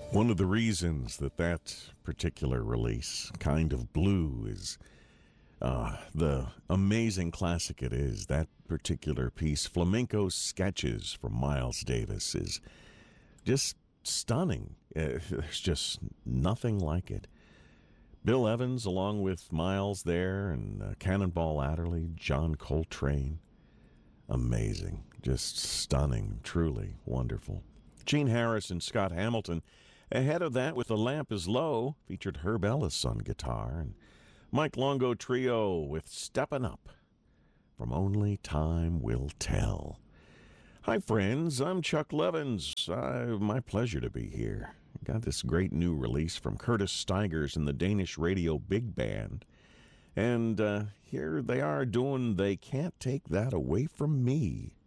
One of the reasons that particular release, Kind of Blue, is the amazing classic it is. That particular piece, Flamenco Sketches from Miles Davis, is just stunning. There's just nothing like it. Bill Evans, along with Miles there, and Cannonball Adderley, John Coltrane. Amazing. Just stunning. Truly wonderful. Gene Harris and Scott Hamilton. Ahead of that, with The Lamp is Low, featured Herb Ellis on guitar, and Mike Longo Trio with Steppin' Up from Only Time Will Tell. Hi, friends. I'm Chuck Levins. My pleasure to be here. Got this great new release from Curtis Stigers and the Danish Radio Big Band. And here they are doing They Can't Take That Away From Me.